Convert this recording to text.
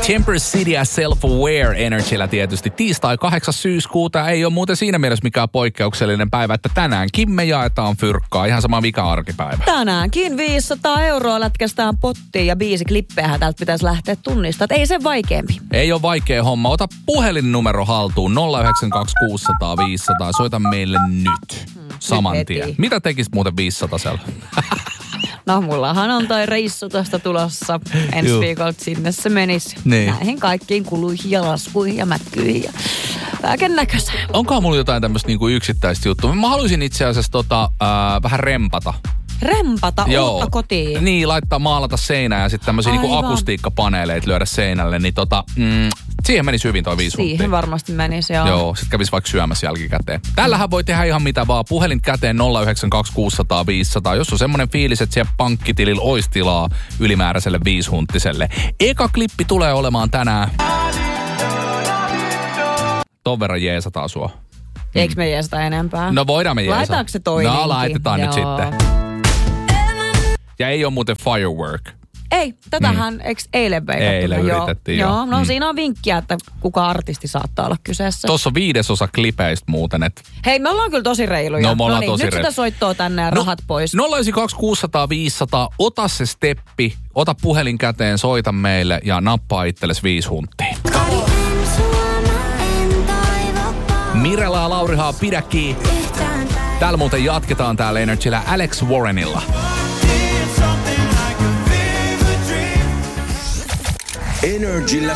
Temper City ja Self-Aware Energyllä tietysti. Tiistai 8. syyskuuta ei ole muuten siinä mielessä mikään poikkeuksellinen päivä, että tänäänkin me jaetaan fyrkkaa. Ihan sama mikä arkipäivä. Tänäänkin 500 € lätkästään pottiin ja biisiklippejähän täältä pitäisi lähteä tunnistamaan. Ei se vaikeampi. Ei ole vaikea homma. Ota puhelinnumero haltuun 092 600 500. Soita meille nyt. Saman tien. Mitä tekisit muuten 500-sella? No mullahan on toi reissu tuosta tulossa. Ensi viikolla sinne se menisi. Niin. Näihin kaikkiin kuluihin ja laskuihin ja mätkyihin ja kaiken näköiseen. Onkohan mulla jotain tämmöistä niinku yksittäistä juttua? Mä haluaisin itse asiassa vähän rempata. Rempata? Uutta kotiin? Niin, maalata seinää ja sitten tämmöisiä niinku akustiikkapaneeleita lyödä seinälle. Niin siihen menisi hyvin toi 5 huntia. Siihen varmasti menisi, joo. Joo, sit kävis vaikka syömässä jälkikäteen. Tällähän voi tehdä ihan mitä vaan. Puhelin käteen 092 600 500. Jos on semmonen fiilis, että siellä pankkitilillä olisi tilaa ylimääräiselle 5-hunttiselle. Eka klippi tulee olemaan tänään. Ton verran jeesataan sua. Eikö me jeesata enempää? No voidaan me jeesata. Laitaanko se toinenkin? No laitetaan nyt sitten. Ja ei ole muuten firework. Ei, tätähän eilen veikattu? Eilen yritettiin, joo. No siinä on vinkkiä, että kuka artisti saattaa olla kyseessä. Tuossa on 5% klipeistä muuten, että... Hei, me ollaan kyllä tosi reiluja. No me ollaan tosi nyt sitä soittoa tänne ja rahat pois. 092 600 500, ota se steppi, ota puhelin käteen, soita meille ja nappaa itsellesi 5 hunttia. Mirella ja Laurihaa, pidä kiinni. Täällä muuten jatketaan täällä Energyllä Alex Warrenilla. Energyllä